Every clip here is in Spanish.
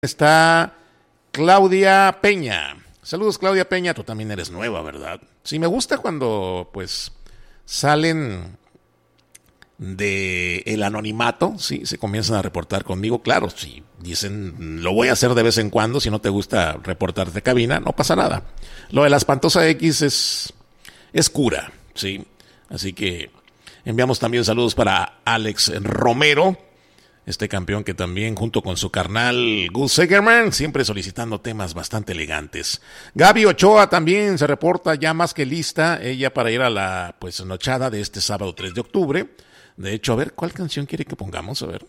Está Claudia Peña. Saludos, Claudia Peña. Tú también eres nueva, ¿verdad? Sí, me gusta cuando, pues, salen de el anonimato, sí, se comienzan a reportar conmigo. Claro, sí, dicen, lo voy a hacer de vez en cuando. Si no te gusta reportarte de cabina, no pasa nada. Lo de la espantosa X es cura, sí. Así que enviamos también saludos para Alex Romero, este campeón que también, junto con su carnal Gus Segerman, siempre solicitando temas bastante elegantes. Gaby Ochoa también se reporta ya más que lista, ella para ir a la pues nochada de este sábado 3 de octubre. De hecho, a ver, ¿cuál canción quiere que pongamos? A ver.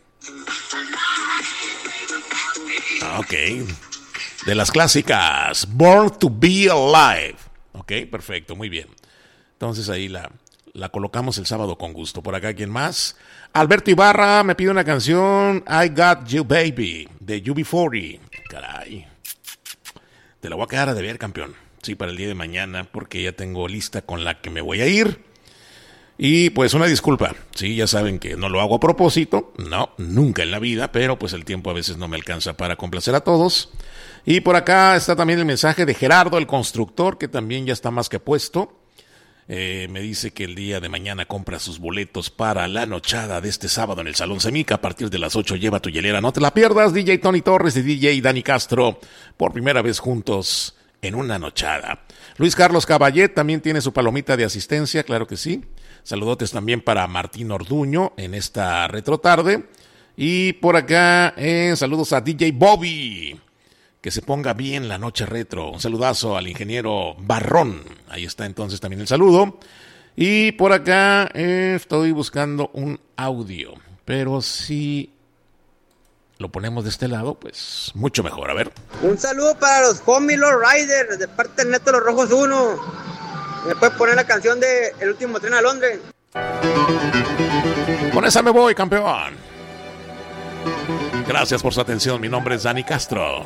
Ok. De las clásicas, Born to be Alive. Ok, perfecto, muy bien. Entonces ahí la colocamos el sábado con gusto. Por acá, ¿quién más? Alberto Ibarra me pide una canción, I Got You Baby, de UB40. Caray. Te la voy a quedar a deber, campeón. Sí, para el día de mañana, porque ya tengo lista con la que me voy a ir. Y pues una disculpa. Sí, ya saben que no lo hago a propósito. No, nunca en la vida, pero pues el tiempo a veces no me alcanza para complacer a todos. Y por acá está también el mensaje de Gerardo, el constructor, que también ya está más que puesto. Me dice que el día de mañana compra sus boletos para la nochada de este sábado en el Salón Semica. A partir de las 8 lleva tu hielera. No te la pierdas. DJ Tony Torres y DJ Dani Castro por primera vez juntos en una nochada. Luis Carlos Caballet también tiene su palomita de asistencia, claro que sí. Saludotes también para Martín Orduño en esta retrotarde. Y por acá saludos a DJ Bobby. Que se ponga bien la noche retro. Un saludazo al ingeniero Barrón. Ahí está entonces también el saludo. Y por acá estoy buscando un audio. Pero si lo ponemos de este lado, pues mucho mejor. A ver. Un saludo para los homies, los Riders, de parte del Neto Los Rojos 1. ¿Me puedes poner la canción de El Último Tren a Londres? Con esa me voy, campeón. Gracias por su atención. Mi nombre es Dani Castro.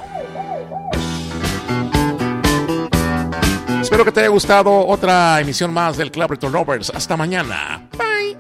Espero que te haya gustado otra emisión más del Club Retro Lovers. Hasta mañana.